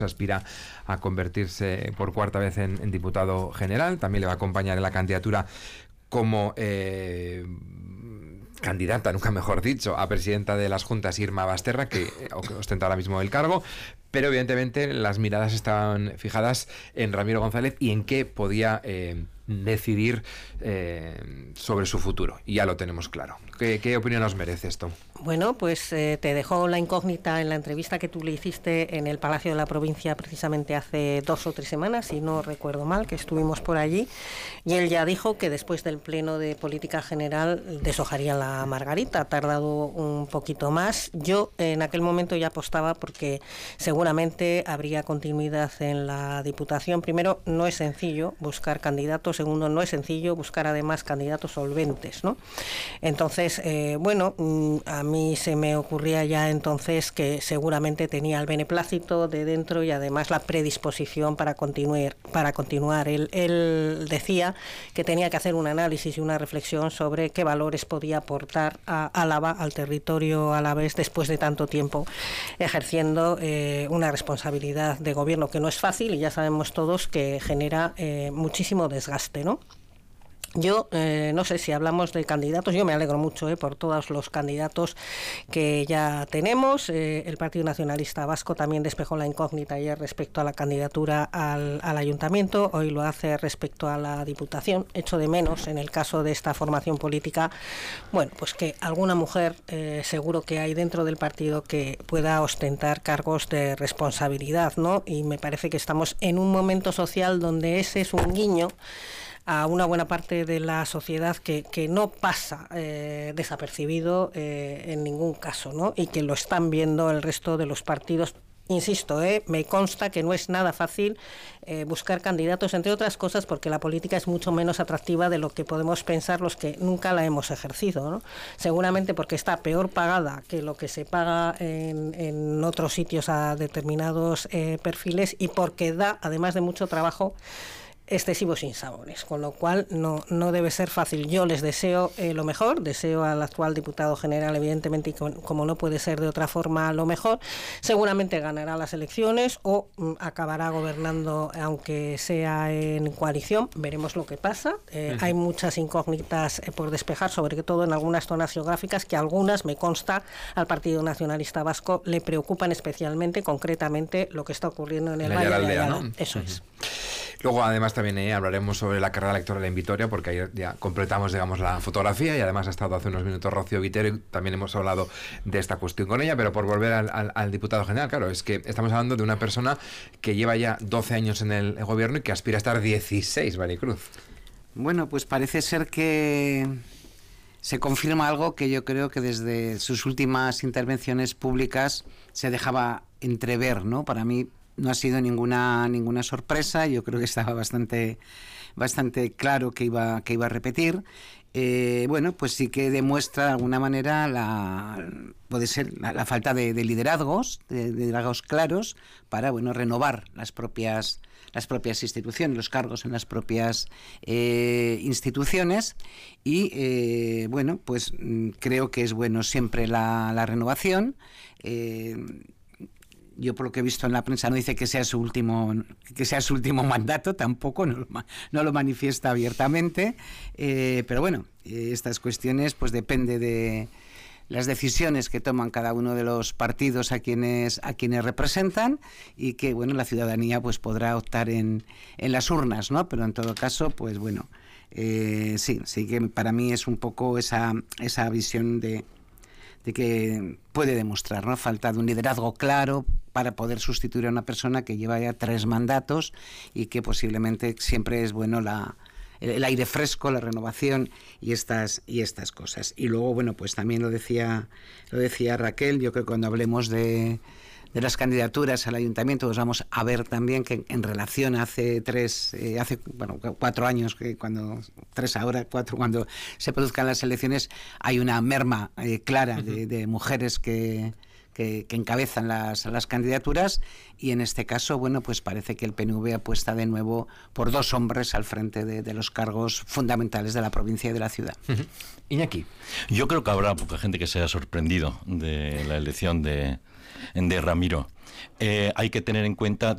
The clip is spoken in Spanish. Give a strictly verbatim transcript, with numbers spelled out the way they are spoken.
aspira a convertirse por cuarta vez en, en diputado general. También le va a acompañar en la candidatura como eh, candidata, nunca mejor dicho, a presidenta de las Juntas, Irma Basterra, que, que ostenta ahora mismo el cargo. Pero evidentemente las miradas estaban fijadas en Ramiro González y en qué podía eh, decidir eh, sobre su futuro. Y ya lo tenemos claro. ¿Qué, qué opinión nos merece esto? Bueno, pues eh, te dejó la incógnita en la entrevista que tú le hiciste en el Palacio de la Provincia precisamente hace dos o tres semanas, si no recuerdo mal, que estuvimos por allí, y él ya dijo que después del Pleno de Política General deshojaría la margarita. Ha tardado un poquito más. Yo en aquel momento ya apostaba porque seguramente habría continuidad en la Diputación. Primero, no es sencillo buscar candidatos. Segundo, no es sencillo buscar además candidatos solventes, ¿no? Entonces, eh, bueno, a mí se me ocurría ya entonces que seguramente tenía el beneplácito de dentro y además la predisposición para continuar. Para continuar. Él, él decía que tenía que hacer un análisis y una reflexión sobre qué valores podía aportar a Álava, al territorio alavés, después de tanto tiempo ejerciendo eh, una responsabilidad de gobierno que no es fácil y ya sabemos todos que genera eh, muchísimo desgaste, ¿no? Yo eh, no sé si hablamos de candidatos, yo me alegro mucho eh, por todos los candidatos que ya tenemos. Eh, el Partido Nacionalista Vasco también despejó la incógnita ayer respecto a la candidatura al, al Ayuntamiento, hoy lo hace respecto a la Diputación. Echo de menos, en el caso de esta formación política, bueno, pues que alguna mujer eh, seguro que hay dentro del partido que pueda ostentar cargos de responsabilidad, ¿no? Y me parece que estamos en un momento social donde ese es un guiño a una buena parte de la sociedad que, que no pasa eh, desapercibido eh, en ningún caso, ¿no? Y que lo están viendo el resto de los partidos. Insisto, eh, me consta que no es nada fácil eh, buscar candidatos, entre otras cosas porque la política es mucho menos atractiva de lo que podemos pensar los que nunca la hemos ejercido, ¿no? Seguramente porque está peor pagada que lo que se paga en, en otros sitios a determinados eh, perfiles y porque da, además de mucho trabajo, excesivos sinsabores, con lo cual no, no debe ser fácil. Yo les deseo eh, lo mejor, deseo al actual diputado general, evidentemente, y con, como no puede ser de otra forma, lo mejor. Seguramente ganará las elecciones o mm, acabará gobernando, aunque sea en coalición. Veremos lo que pasa. Eh, uh-huh. Hay muchas incógnitas eh, por despejar, sobre todo en algunas zonas geográficas, que algunas, me consta, al Partido Nacionalista Vasco le preocupan especialmente, concretamente, lo que está ocurriendo en el Valle de Ayala, ¿no? Eso uh-huh. es. Luego, además, también eh, hablaremos sobre la carrera electoral en Vitoria, porque ahí ya completamos, digamos, la fotografía, y además ha estado hace unos minutos Rocío Vitero y también hemos hablado de esta cuestión con ella. Pero por volver al, al, al diputado general, claro, es que estamos hablando de una persona que lleva ya doce años en el gobierno y que aspira a estar dieciséis, Maricruz. Bueno, pues parece ser que se confirma algo que yo creo que desde sus últimas intervenciones públicas se dejaba entrever, ¿no? Para mí no ha sido ninguna ninguna sorpresa. Yo creo que estaba bastante bastante claro que iba que iba a repetir. Eh, bueno, pues sí que demuestra de alguna manera la puede ser la, la falta de, de liderazgos, de, de liderazgos claros para bueno renovar las propias las propias instituciones, los cargos en las propias eh, instituciones y eh, bueno, pues creo que es bueno siempre la, la renovación. Eh, Yo por lo que he visto en la prensa no dice que sea su último que sea su último mandato, tampoco no lo, no lo manifiesta abiertamente, eh, pero bueno, eh, estas cuestiones pues depende de las decisiones que toman cada uno de los partidos a quienes a quienes representan y que bueno la ciudadanía pues podrá optar en, en las urnas, ¿no? Pero en todo caso pues bueno eh, sí sí que para mí es un poco esa esa visión de de que puede demostrar, ¿no? Falta de un liderazgo claro para poder sustituir a una persona que lleva ya tres mandatos y que posiblemente siempre es bueno la, el aire fresco, la renovación y estas y estas cosas. Y luego, bueno, pues también lo decía lo decía Raquel, yo creo que cuando hablemos de de las candidaturas al ayuntamiento, pues vamos a ver también que en relación a hace tres, eh, hace bueno cuatro años, que cuando tres ahora, cuatro cuando se produzcan las elecciones, hay una merma eh, clara uh-huh. de, de mujeres que, que, que encabezan las, las candidaturas y en este caso, bueno, pues parece que el P N V apuesta de nuevo por dos hombres al frente de, de los cargos fundamentales de la provincia y de la ciudad. Uh-huh. Iñaki. Yo creo que habrá poca gente que se haya sorprendido de la elección de de Ramiro. Eh, hay que tener en cuenta